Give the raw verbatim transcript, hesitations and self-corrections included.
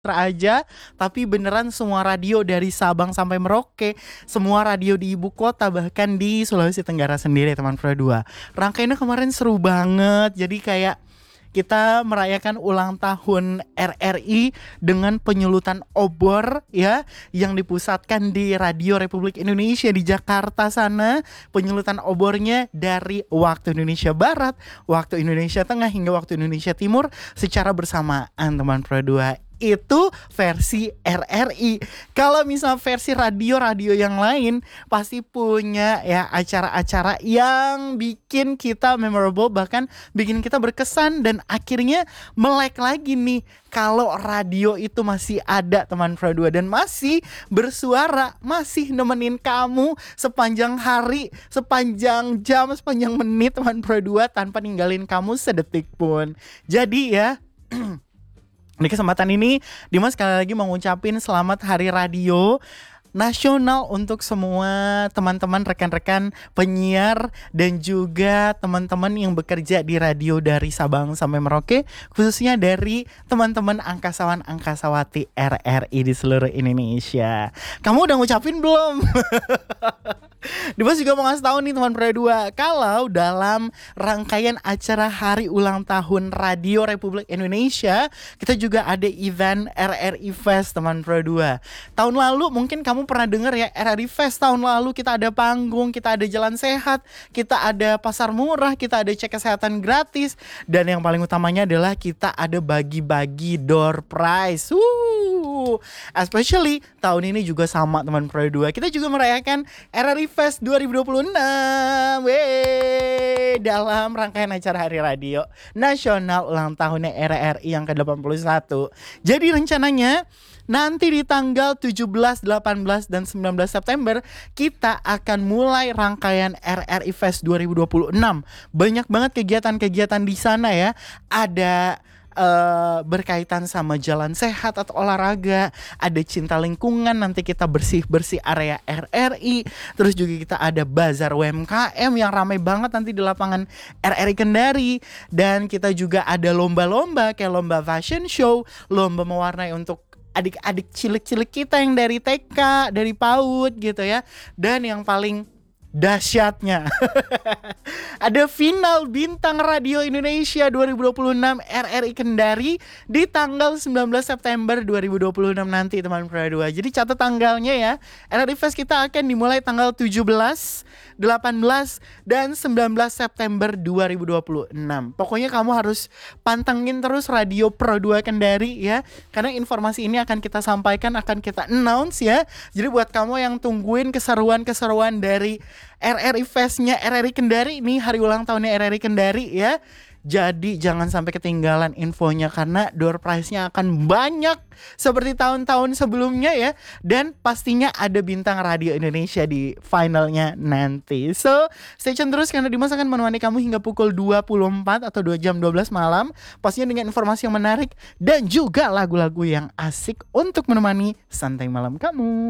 aja, tapi beneran semua radio dari Sabang sampai Merauke, semua radio di ibu kota, bahkan di Sulawesi Tenggara sendiri teman Pro dua. Rangkaiannya kemarin seru banget, jadi kayak kita merayakan ulang tahun R R I dengan penyulutan obor ya, yang dipusatkan di Radio Republik Indonesia di Jakarta sana. Penyulutan obornya dari waktu Indonesia Barat, waktu Indonesia Tengah hingga waktu Indonesia Timur secara bersamaan teman Pro dua. Itu versi R R I. Kalau misal versi radio-radio yang lain pasti punya ya acara-acara yang bikin kita memorable, bahkan bikin kita berkesan dan akhirnya melek lagi nih kalau radio itu masih ada teman Pro dua dan masih bersuara, masih nemenin kamu sepanjang hari, sepanjang jam, sepanjang menit teman Pro dua tanpa ninggalin kamu sedetik pun. Jadi ya di kesempatan ini, Dimas sekali lagi mau ngucapin selamat Hari Radio Nasional untuk semua teman-teman rekan-rekan penyiar dan juga teman-teman yang bekerja di radio dari Sabang sampai Merauke, khususnya dari teman-teman angkasawan-angkasawati R R I di seluruh Indonesia. Kamu udah ngucapin belum? Dimas juga mau ngasih tahu nih teman Pro dua, kalau dalam rangkaian acara hari ulang tahun Radio Republik Indonesia, kita juga ada event R R I Fest teman Pro dua. Tahun lalu mungkin kamu pernah dengar ya, R R I Fest tahun lalu kita ada panggung, kita ada jalan sehat, kita ada pasar murah, kita ada cek kesehatan gratis, dan yang paling utamanya adalah kita ada bagi-bagi door prize. Wuh, especially tahun ini juga sama teman Pro dua. Kita juga merayakan R R I Fest dua ribu dua puluh enam. Wey, dalam rangkaian acara Hari Radio Nasional ulang tahunnya R R I yang ke delapan puluh satu. Jadi rencananya nanti di tanggal tujuh belas, delapan belas, dan sembilan belas September kita akan mulai rangkaian R R I Fest dua ribu dua puluh enam. Banyak banget kegiatan-kegiatan di sana ya. Ada Uh, berkaitan sama jalan sehat atau olahraga, ada cinta lingkungan, nanti kita bersih-bersih area R R I, terus juga kita ada bazar U M K M yang ramai banget nanti di lapangan R R I Kendari, dan kita juga ada lomba-lomba kayak lomba fashion show, lomba mewarnai untuk adik-adik cilik-cilik kita yang dari T K, dari PAUD gitu ya, dan yang paling dahsyatnya ada final Bintang Radio Indonesia dua ribu dua puluh enam R R I Kendari di tanggal sembilan belas September dua ribu dua puluh enam nanti teman Pro dua. Jadi catat tanggalnya ya. R R I Fest kita akan dimulai tanggal tujuh belas, delapan belas, dan sembilan belas September dua ribu dua puluh enam. Pokoknya kamu harus pantengin terus Radio Pro dua Kendari ya, karena informasi ini akan kita sampaikan, akan kita announce ya. Jadi buat kamu yang tungguin keseruan-keseruan dari R R I Fest-nya R R I Kendari, ini hari ulang tahunnya R R I Kendari ya. Jadi jangan sampai ketinggalan infonya, karena door prize-nya akan banyak seperti tahun-tahun sebelumnya ya. Dan pastinya ada Bintang Radio Indonesia di finalnya nanti. So stay tune terus, karena Dimas akan menemani kamu hingga pukul dua puluh empat atau dua jam dua belas malam. Pastinya dengan informasi yang menarik dan juga lagu-lagu yang asik untuk menemani santai malam kamu.